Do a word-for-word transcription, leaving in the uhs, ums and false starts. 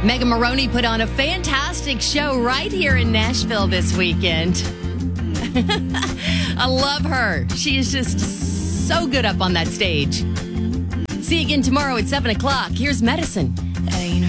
Megan Maroney put on a fantastic show right here in Nashville this weekend. I love her. She is just so good up on that stage. See you again tomorrow at seven o'clock. Here's Medicine. Ain't